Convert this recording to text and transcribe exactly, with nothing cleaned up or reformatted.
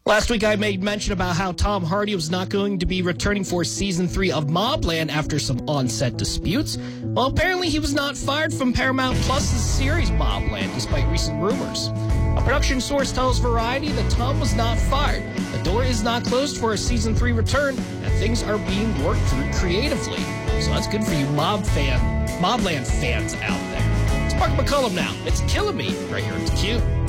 Last week, I made mention about how Tom Hardy was not going to be returning for season three of Mobland after some on-set disputes. Well, apparently he was not fired from Paramount Plus's series Mobland, despite recent rumors. A production source tells Variety that Tom was not fired. The door is not closed for a season three return, and things are being worked through creatively. So that's good for you Mob fan, Mobland fans out there. It's Mark McCullum now. It's killing me right here. It's cute.